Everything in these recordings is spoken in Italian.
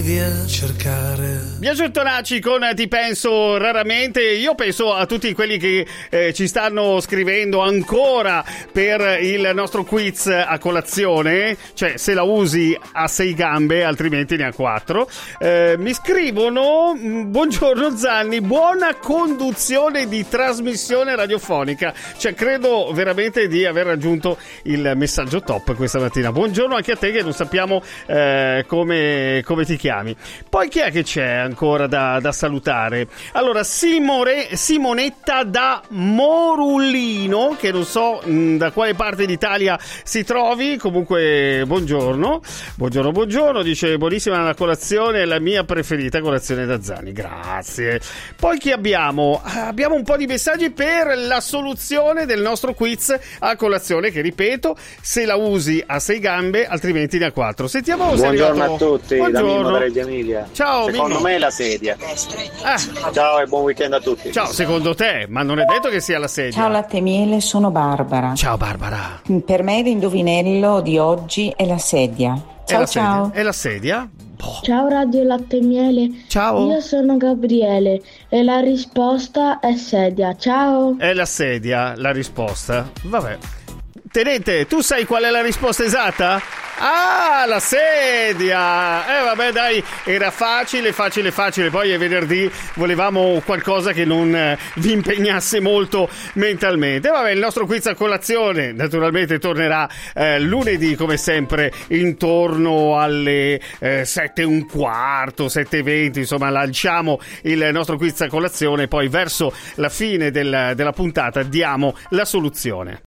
Via cercare. Biagio Tonacci con Ti penso raramente. Io penso a tutti quelli che ci stanno scrivendo ancora per il nostro quiz a colazione, cioè se la usi a 6 gambe altrimenti ne ha 4. Mi scrivono: buongiorno Zanni, buona conduzione di trasmissione radiofonica. Cioè credo veramente di aver raggiunto il messaggio top questa mattina. Buongiorno anche a te, che non sappiamo come ti chiami. Poi chi è che c'è ancora da salutare? Allora, Simonetta da Morullino, che non so da quale parte d'Italia si trovi. Comunque buongiorno, dice: buonissima la colazione, è la mia preferita colazione da Zanni, grazie. Poi chi abbiamo? Abbiamo un po' di messaggi per la soluzione del nostro quiz a colazione, che ripeto, se la usi a 6 gambe altrimenti ne ha 4. Sentiamo. Buongiorno a tutti. Buongiorno. Da Mimmo da Reggio Emilia. Ciao. Secondo Mimmo. me è la sedia. Ciao e buon weekend a tutti. Ciao, secondo te, ma non è detto che sia la sedia. Ciao latte e miele, sono Barbara. Ciao Barbara. Per me l'indovinello di oggi è la sedia. Ciao. È la sedia? Ciao Radio Latte e Miele. Ciao. Io sono Gabriele e la risposta è sedia. Ciao. È la sedia la risposta. Vabbè. Tenente, tu sai qual è la risposta esatta? Ah, la sedia! Vabbè, dai, era facile. Poi è venerdì, volevamo qualcosa che non vi impegnasse molto mentalmente. Vabbè, il nostro quiz a colazione naturalmente tornerà lunedì, come sempre, intorno alle 7:15, 7:20. Insomma, lanciamo il nostro quiz a colazione. Poi verso la fine della puntata diamo la soluzione.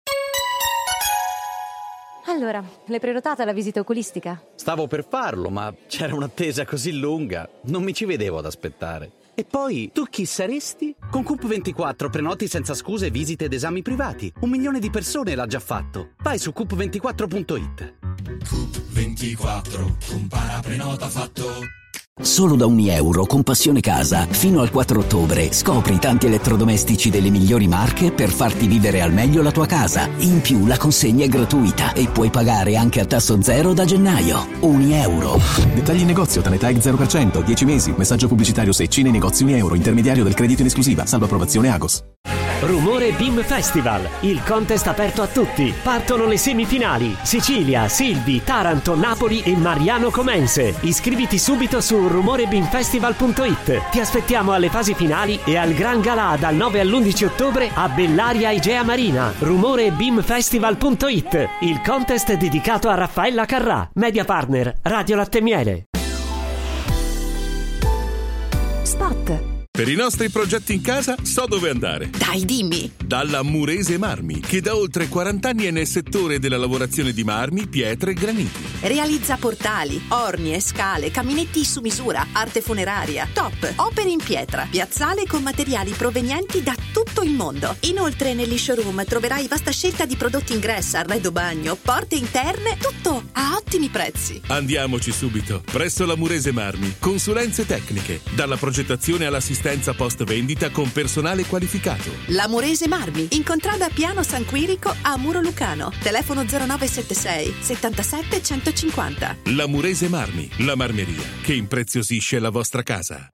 Allora, l'hai prenotata la visita oculistica? Stavo per farlo, ma c'era un'attesa così lunga, non mi ci vedevo ad aspettare. E poi, tu chi saresti? Con Coop24 prenoti senza scuse visite ed esami privati. 1 milione di persone l'ha già fatto. Vai su coop24.it. Coop24, compara, prenota, fatto. Solo da €1 con Passione Casa, fino al 4 ottobre, scopri tanti elettrodomestici delle migliori marche per farti vivere al meglio la tua casa. In più la consegna è gratuita e puoi pagare anche a tasso zero da gennaio. €1. Dettagli in negozio, Tanetag 0%, 10 mesi, messaggio pubblicitario Secci nei negozi €1, intermediario del credito in esclusiva, salvo approvazione Agos. Rumore BIM Festival, il contest aperto a tutti. Partono le semifinali: Sicilia, Silvi, Taranto, Napoli e Mariano Comense. Iscriviti subito su rumorebimfestival.it. Ti aspettiamo alle fasi finali e al Gran Galà dal 9 all'11 ottobre a Bellaria Igea Marina. rumorebimfestival.it, il contest dedicato a Raffaella Carrà, media partner Radio Latte e Miele. Spot. Per i nostri progetti in casa so dove andare. Dai, dimmi. Dalla Murese Marmi, che da oltre 40 anni è nel settore della lavorazione di marmi, pietre e graniti. Realizza portali, ornie, scale, caminetti su misura, arte funeraria, top, opere in pietra, piazzale con materiali provenienti da tutto il mondo. Inoltre negli showroom troverai vasta scelta di prodotti ingresso, arredo bagno, porte interne, tutto a ottimi prezzi. Andiamoci subito. Presso la Murese Marmi, consulenze tecniche, dalla progettazione all'assistenza post vendita con personale qualificato. La Murese Marmi, in contrada Piano San Quirico a Muro Lucano. Telefono 0976 77 150. La Murese Marmi, la marmeria che impreziosisce la vostra casa.